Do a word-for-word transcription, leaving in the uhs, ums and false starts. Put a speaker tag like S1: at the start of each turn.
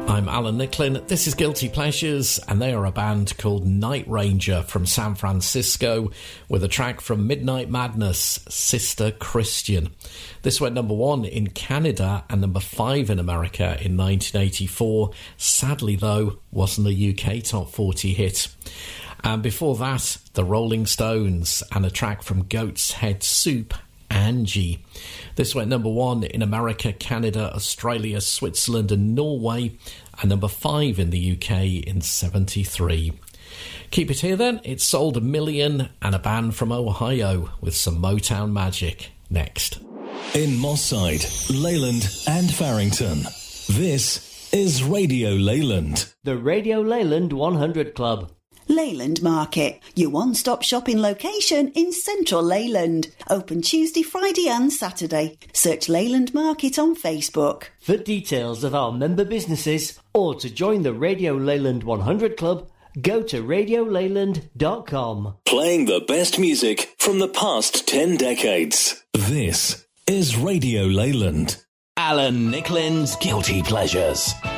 S1: I'm Alan Nicklin, this is Guilty Pleasures, and they are a band called Night Ranger from San Francisco with a track from Midnight Madness, Sister Christian. This went number one in Canada and number five in America in nineteen eighty-four. Sadly, though, wasn't a U K top forty hit. And before that, the Rolling Stones and a track from Goat's Head Soup, Angie. This went number one in America, Canada, Australia, Switzerland and Norway, and number five in the U K in seventy-three. Keep it here then, it sold a million, and a band from Ohio with some Motown magic next.
S2: In Moss Side, Leyland and Farrington, this is Radio Leyland.
S3: The Radio Leyland one hundred Club.
S4: Leyland Market, your one-stop shopping location in central Leyland. Open Tuesday, Friday and Saturday. Search Leyland Market on Facebook.
S3: For details of our member businesses or to join the Radio Leyland one hundred Club, go to radio leyland dot com.
S2: Playing the best music from the past ten decades. This is Radio Leyland.
S5: Alan Nicklin's Guilty Pleasures.